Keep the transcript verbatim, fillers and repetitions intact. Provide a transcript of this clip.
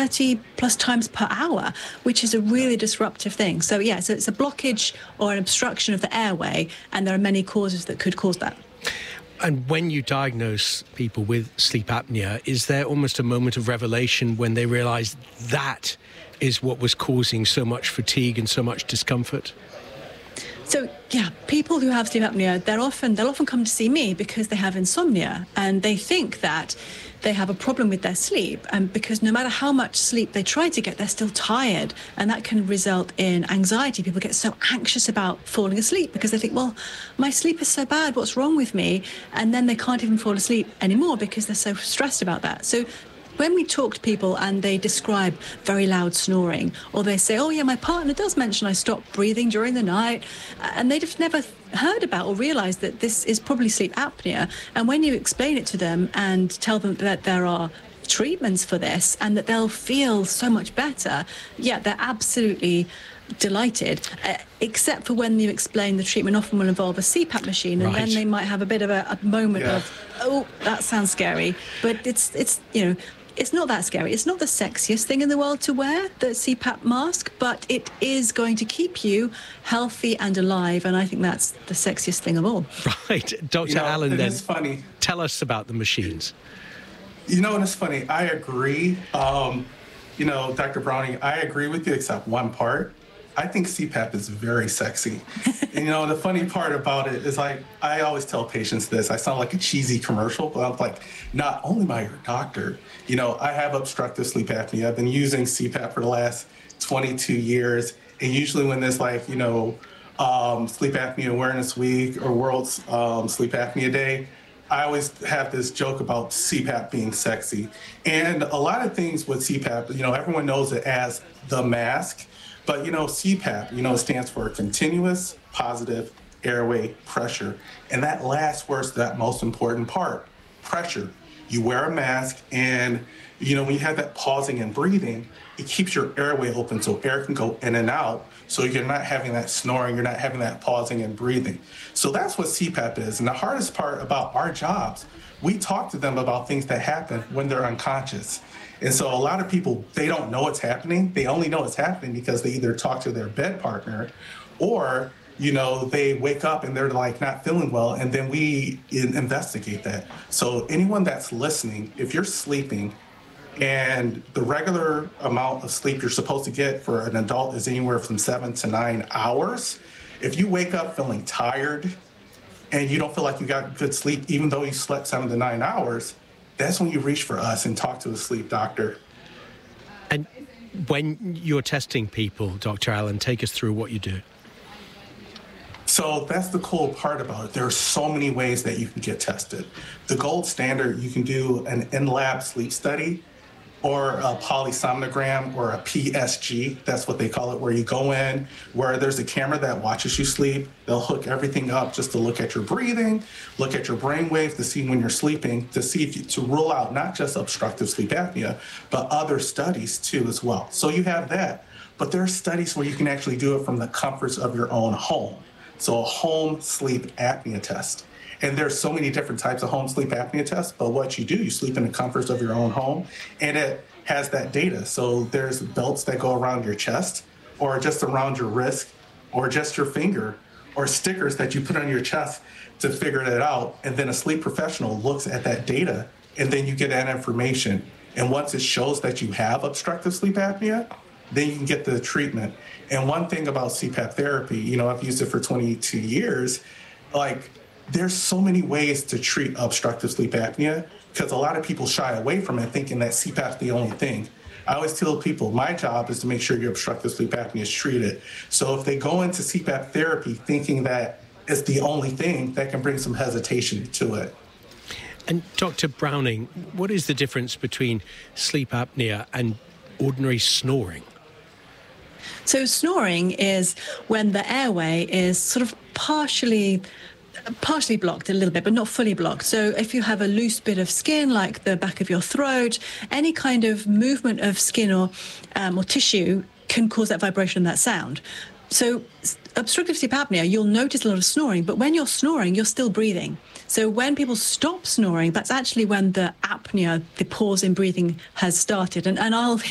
thirty plus times per hour, which is a really disruptive thing. So yeah, so it's a blockage or an obstruction of the airway, and there are many causes that could cause that. And when you diagnose people with sleep apnea, is there almost a moment of revelation when they realise that is what was causing so much fatigue and so much discomfort? So, yeah, people who have sleep apnea, they're often, they'll often come to see me because they have insomnia, and they think that they have a problem with their sleep, and because no matter how much sleep they try to get, they're still tired, and that can result in anxiety. People get so anxious about falling asleep because they think, well, my sleep is so bad, what's wrong with me? And then they can't even fall asleep anymore because they're so stressed about that. So when we talk to people and they describe very loud snoring, or they say, oh, yeah, my partner does mention I stop breathing during the night, and they've just never heard about or realised that this is probably sleep apnea. And when you explain it to them and tell them that there are treatments for this and that they'll feel so much better, yeah, they're absolutely delighted, uh, except for when you explain the treatment often will involve a C PAP machine, and right. then they might have a bit of a, a moment yeah. of, oh, that sounds scary. But it's, it's you know, it's not that scary. It's not the sexiest thing in the world to wear, the C PAP mask, but it is going to keep you healthy and alive, and I think that's the sexiest thing of all. Right. Doctor You know, Allen, it then, is funny. Tell us about the machines. You know, and it's funny. I agree. Um, you know, Doctor Browning, I agree with you except one part. I think C PAP is very sexy. And, you know, the funny part about it is, like, I always tell patients this. I sound like a cheesy commercial, but I'm like, not only am I your doctor, you know, I have obstructive sleep apnea. I've been using C PAP for the last twenty-two years. And usually when there's, like, you know, um, Sleep Apnea Awareness Week or World um, Sleep Apnea Day, I always have this joke about C PAP being sexy. And a lot of things with C PAP, you know, everyone knows it as the mask. But, you know, C PAP, you know, it stands for continuous positive airway pressure. And that last word's that most important part, pressure. You wear a mask, and, you know, when you have that pausing and breathing, it keeps your airway open so air can go in and out. So you're not having that snoring, you're not having that pausing and breathing. So that's what C PAP is. And the hardest part about our jobs, we talk to them about things that happen when they're unconscious. And so a lot of people, they don't know it's happening. They only know it's happening because they either talk to their bed partner, or, you know, they wake up and they're like not feeling well, and then we in- investigate that. So anyone that's listening, if you're sleeping and the regular amount of sleep you're supposed to get for an adult is anywhere from seven to nine hours, if you wake up feeling tired and you don't feel like you got good sleep, even though you slept seven to nine hours, that's when you reach for us and talk to a sleep doctor. And when you're testing people, Doctor Allen, take us through what you do. So that's the cool part about it. There are so many ways that you can get tested. The gold standard, you can do an in-lab sleep study, or a polysomnogram, or a P S G, that's what they call it, where you go in, where there's a camera that watches you sleep. They'll hook everything up just to look at your breathing, look at your brain waves to see when you're sleeping, to see if you, to rule out not just obstructive sleep apnea, but other studies too as well. So you have that. But there are studies where you can actually do it from the comforts of your own home. So a home sleep apnea test. And there's so many different types of home sleep apnea tests, but what you do, you sleep in the comforts of your own home, and it has that data. So there's belts that go around your chest, or just around your wrist, or just your finger, or stickers that you put on your chest to figure that out. And then a sleep professional looks at that data, and then you get that information. And once it shows that you have obstructive sleep apnea, then you can get the treatment. And one thing about C PAP therapy, you know, I've used it for twenty-two years, like, there's so many ways to treat obstructive sleep apnea, because a lot of people shy away from it thinking that C PAP's the only thing. I always tell people my job is to make sure your obstructive sleep apnea is treated. So if they go into C PAP therapy thinking that it's the only thing, that can bring some hesitation to it. And Doctor Browning, what is the difference between sleep apnea and ordinary snoring? So snoring is when the airway is sort of partially partially blocked a little bit, but not fully blocked. So if you have a loose bit of skin, like the back of your throat, any kind of movement of skin or um, or tissue can cause that vibration and that sound. So obstructive sleep apnea, you'll notice a lot of snoring, but when you're snoring, you're still breathing. So when people stop snoring, that's actually when the apnea, the pause in breathing, has started. And, and I'll